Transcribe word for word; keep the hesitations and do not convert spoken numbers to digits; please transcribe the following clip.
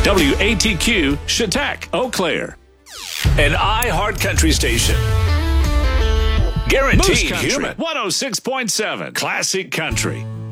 W A T Q, Chautauqua, Eau Claire. An iHeart Country station. Guaranteed human. one oh six point seven Classic Country.